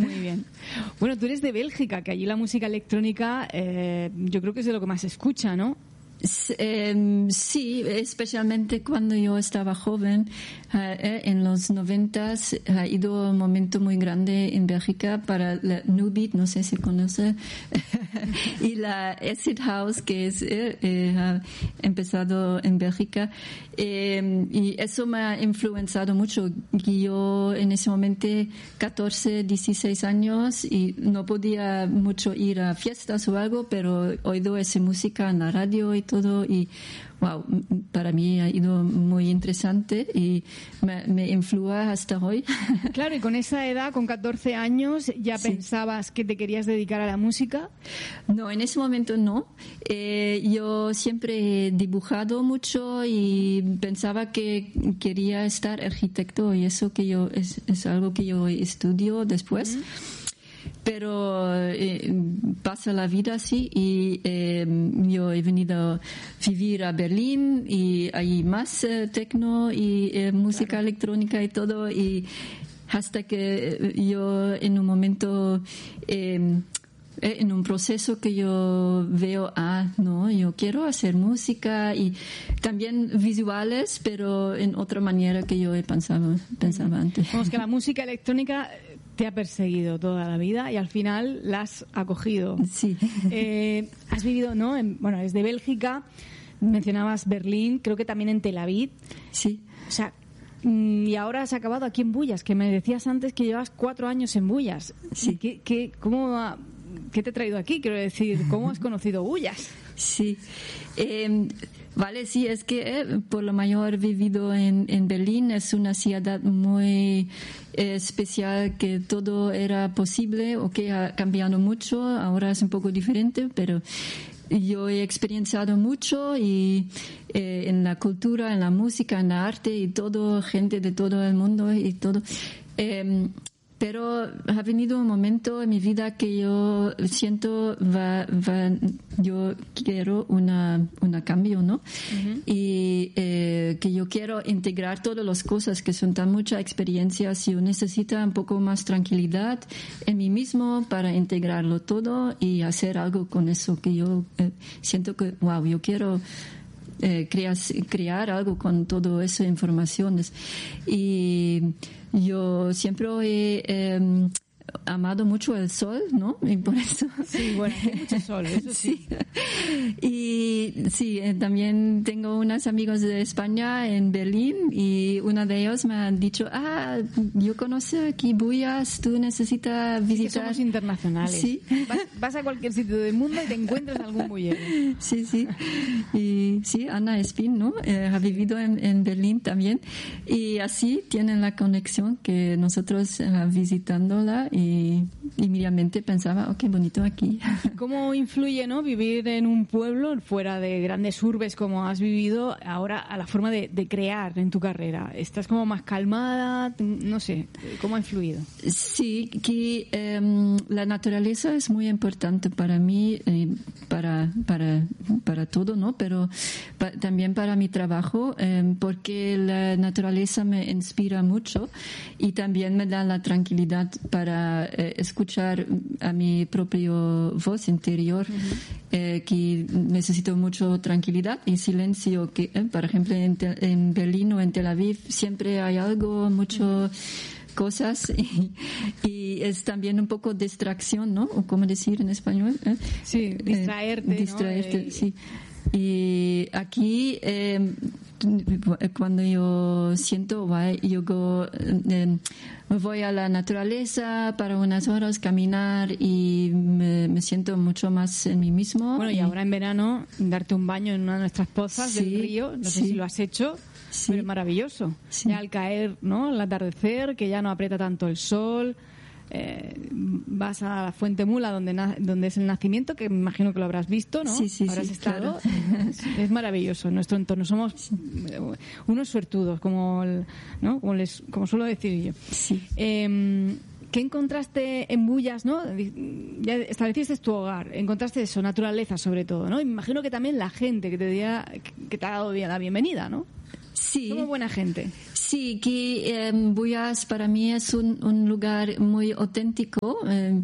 Muy bien. Bueno, tú eres de Bélgica, que allí la música electrónica yo creo que es de lo que más se escucha, ¿no? Sí, especialmente cuando yo estaba joven, en los 90s ha ido un momento muy grande en Bélgica para la New Beat, no sé si conoce, y la Acid House, que ha empezado en Bélgica, y eso me ha influenciado mucho. Y yo en ese momento 14, 16 años y no podía mucho ir a fiestas o algo, pero he oído esa música en la radio y todo, y wow, para mí ha ido muy interesante y me influye hasta hoy. Claro, y con esa edad, con 14 años, ¿ya pensabas que te querías dedicar a la música? No, en ese momento no. Yo siempre he dibujado mucho y pensaba que quería estar arquitecto, y eso que yo es algo que yo estudio después. Pero pasa la vida así, y yo he venido a vivir a Berlín, y hay más techno y música electrónica y todo, y hasta que yo en un momento en un proceso que yo veo, no, yo quiero hacer música y también visuales, pero en otra manera que yo pensaba antes. Vamos, que la música electrónica te ha perseguido toda la vida y al final la has acogido. Sí. Has vivido, ¿no? Bueno, desde Bélgica, mencionabas Berlín, creo que también en Tel Aviv. Sí. O sea, y ahora has acabado aquí en Bullas, que me decías antes que llevas 4 años en Bullas. Sí. ¿Qué te ha traído aquí? Quiero decir, ¿cómo has conocido Bullas? Sí. Vale, sí, es que por lo mayor he vivido en Berlín. Es una ciudad muy especial, que todo era posible, o que ha cambiado mucho. Ahora es un poco diferente, pero yo he experienciado mucho, y en la cultura, en la música, en el arte y todo, gente de todo el mundo y todo. Pero ha venido un momento en mi vida que yo siento yo quiero una cambio, ¿no? Uh-huh. Y que yo quiero integrar todas las cosas, que son tan muchas experiencias. Yo necesito un poco más tranquilidad en mí mismo para integrarlo todo y hacer algo con eso, que yo siento que, wow, yo quiero crear algo con todo eso informaciones. Y yo siempre he amado mucho el sol, ¿no? Y por eso. Sí, bueno, hay mucho sol, eso sí. Y sí, también tengo unos amigos de España en Berlín, y una de ellos me han dicho, yo conozco aquí Bullas, tú necesitas visitar. Que somos internacionales. Sí. Vas a cualquier sitio del mundo y te encuentras algún bullero. Sí, sí. Y sí, Ana Espín, ¿no? Ha vivido en Berlín también. Y así tienen la conexión, que nosotros visitándola, y inmediatamente pensaba, qué bonito aquí. ¿Cómo influye, no, vivir en un pueblo fuera de grandes urbes como has vivido ahora a la forma de crear en tu carrera? ¿Estás como más calmada? No sé, ¿cómo ha influido? Sí, que la naturaleza es muy importante para mí, para todo, ¿no? Pero también para mi trabajo, porque la naturaleza me inspira mucho y también me da la tranquilidad para escuchar a mi propio voz interior, que necesito mucho tranquilidad y silencio, que por ejemplo en Berlín o en Tel Aviv siempre hay algo, mucho cosas, y es también un poco distracción, ¿no? O cómo decir en español. Sí, distraerte, ¿no? Sí. Y aquí cuando yo siento, me voy a la naturaleza para unas horas, caminar, y me siento mucho más en mí mismo. Bueno, y ahora en verano, darte un baño en una de nuestras pozas del río, no sé si lo has hecho, pero es maravilloso. Sí. Ya al caer, ¿no? El atardecer, que ya no aprieta tanto el sol. Vas a la Fuente Mula, donde es el nacimiento, que me imagino que lo habrás visto, ¿no? Sí, ¿Habrás estado? Claro. Es maravilloso en nuestro entorno. Somos unos suertudos, ¿no? Como suelo decir yo. Sí. ¿Qué encontraste en Bullas, no? Ya estableciste tu hogar, encontraste eso, naturaleza sobre todo, ¿no? Y me imagino que también la gente que te ha dado la bienvenida, ¿no? Sí. Somos buena gente. Sí, que Buyas para mí es un lugar muy auténtico.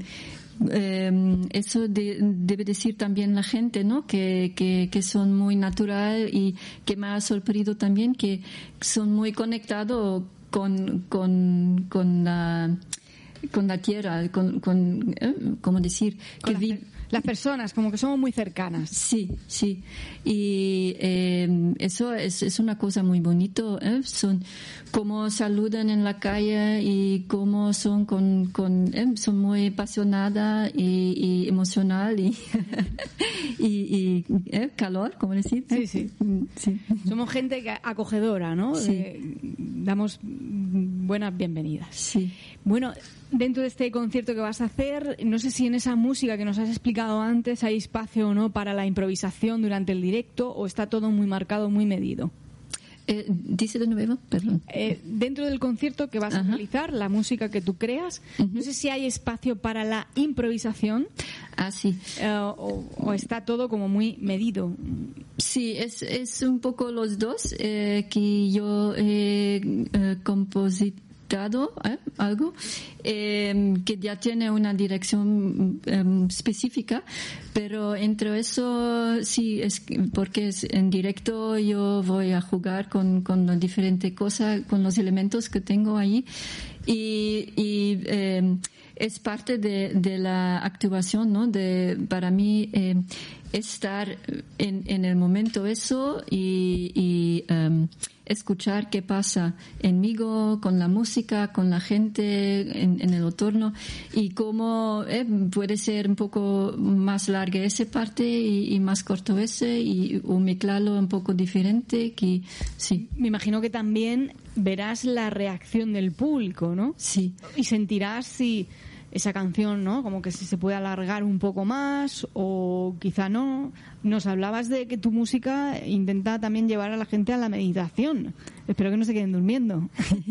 Eso debe decir también la gente, ¿no? Que son muy natural y que me ha sorprendido también que son muy conectados con la tierra, ¿cómo decir? Las personas, como que somos muy cercanas. Sí. Y eso es una cosa muy bonito, ¿eh? Son cómo saludan en la calle y cómo son son muy apasionadas y emocional y calor, ¿cómo decir? Sí. Somos gente acogedora, ¿no? Sí. Damos buenas bienvenidas. Sí. Bueno, dentro de este concierto que vas a hacer, no sé si en esa música que nos has explicado antes hay espacio o no para la improvisación durante el directo, o está todo muy marcado, muy medido. Dice de nuevo, perdón. Dentro del concierto que vas a realizar, la música que tú creas, no sé si hay espacio para la improvisación. Sí. O está todo como muy medido. Sí, es un poco los dos, que yo he compositado algo que ya tiene una dirección específica, pero entre eso sí, es porque en directo yo voy a jugar con las diferentes cosas, con los elementos que tengo ahí y es parte de la actuación, ¿no? Para mí estar en el momento eso y escuchar qué pasa enmigo, con la música, con la gente en el entorno y cómo puede ser un poco más larga esa parte y más corto ese o mezclarlo un poco diferente. Que sí. Me imagino que también verás la reacción del público, ¿no? Sí. Y sentirás si esa canción, ¿no? Como que si se puede alargar un poco más o quizá no. Nos hablabas de que tu música intenta también llevar a la gente a la meditación. Espero que no se queden durmiendo.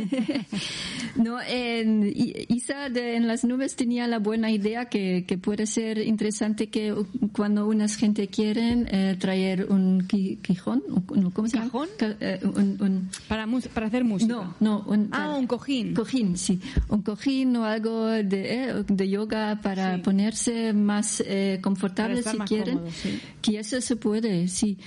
No, Isa en las nubes tenía la buena idea que puede ser interesante que cuando unas gente quieren traer un quijón, ¿cómo se llama? ¿Cajón? Para hacer música. No. Un cojín. Cojín, sí. Un cojín o algo de yoga para ponerse más confortable si quieren. Cómodo, sí. Que eso se puede, sí.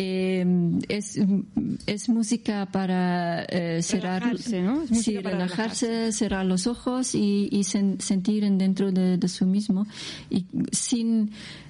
Es música para cerrar, relajarse, ¿no? Sí, relajarse, cerrar los ojos y sentir dentro de su mismo y sin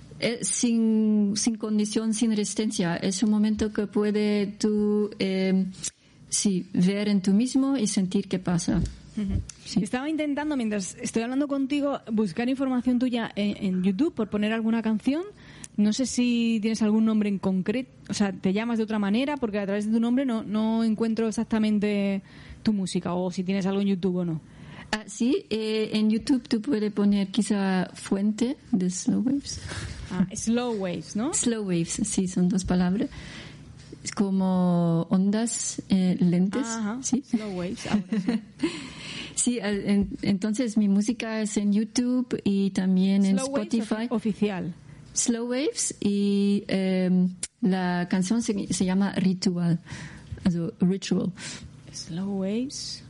condición, sin resistencia. Es un momento que puede tú ver en tú mismo y sentir qué pasa. Sí. Estaba intentando, mientras estoy hablando contigo, buscar información tuya en YouTube por poner alguna canción. No sé si tienes algún nombre en concreto, o sea, te llamas de otra manera, porque a través de tu nombre no encuentro exactamente tu música, o si tienes algo en YouTube o no. Sí, en YouTube tú puedes poner quizá Fuente de Slow Waves. Slow Waves, ¿no? Slow Waves, sí, son dos palabras. Es como ondas lentes. ¿Sí? Slow Waves, ahora sí. Sí, entonces mi música es en YouTube y también en Spotify. Waves oficial. Slow Waves y la canción se llama Ritual, also Ritual. Slow Waves,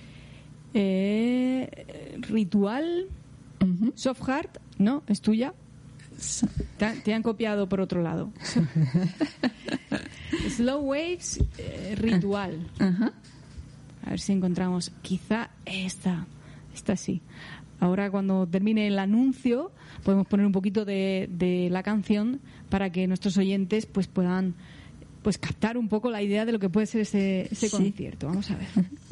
Ritual, Soft Heart, ¿no? ¿Es tuya? Te han copiado por otro lado. Slow Waves, Ritual. A ver si encontramos quizá esta sí. Ahora cuando termine el anuncio podemos poner un poquito de la canción para que nuestros oyentes pues puedan captar un poco la idea de lo que puede ser ese concierto. Vamos a ver.